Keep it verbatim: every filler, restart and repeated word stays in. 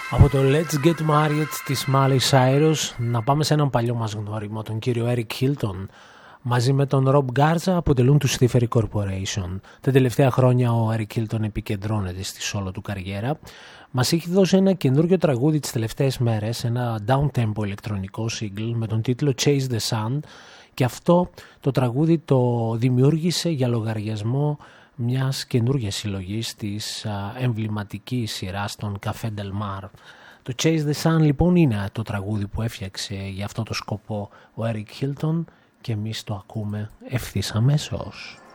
Από το Let's Get Married της Miley Cyrus να πάμε σε έναν παλιό μας γνώριμο, τον κύριο Eric Hilton. Μαζί με τον Rob Garza αποτελούν τους Thievery Corporation. Τα τελευταία χρόνια ο Eric Hilton επικεντρώνεται στη solo του καριέρα. Μας έχει δώσει ένα καινούργιο τραγούδι τις τελευταίες μέρες, ένα down-tempo ηλεκτρονικό single με τον τίτλο Chase the Sun, και αυτό το τραγούδι το δημιούργησε για λογαριασμό μιας καινούργιας συλλογής της α, εμβληματικής σειράς των Café Del Mar. Το Chase the Sun λοιπόν είναι το τραγούδι που έφτιαξε για αυτό το σκοπό ο Eric Hilton και εμείς το ακούμε ευθύς αμέσως.